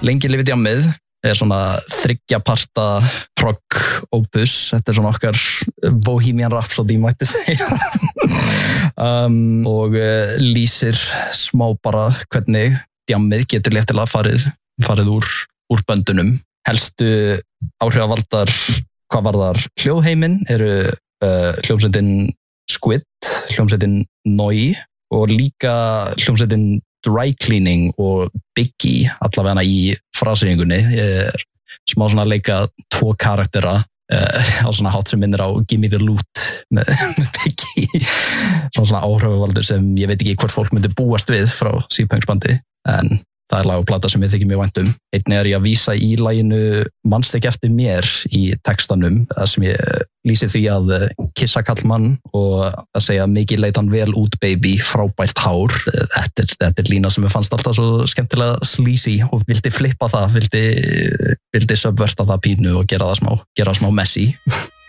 Lengi lifið djammið svona 3 parta prog opus, þetta svona okkar Bohemian Rhapsody mætti segja og lýsir smá bara hvernig djammið getur léttilega farið úr böndunum. Helstu áhrifavaldar hvað varðar hljóðheiminn eru hljómsveitin Squid, hljómsveitin Noi og líka hljómsveitin Dry Cleaning og Biggie, allavega í fraseringunni. Ég smá svona að leika 2 karaktera á svona hátt sem minnir á Gimme the Loot með Biggie. Svona áhrifavaldur sem ég veit ekki hvort fólk myndi búast við frá C-punksbandi, en það lag og plata sem ég þykir mjög vænt Einnig ég að vísa í laginu Manst ekki eftir mér í textanum, þar sem ég lýsi því að kissa kallmann og að segja mikið leit hann vel út baby, frábært hár. Þetta lína sem ég fannst alltaf svo skemmtilega sleazy og vildi flippa það, vildi subverta það pínu og gera það smá messy.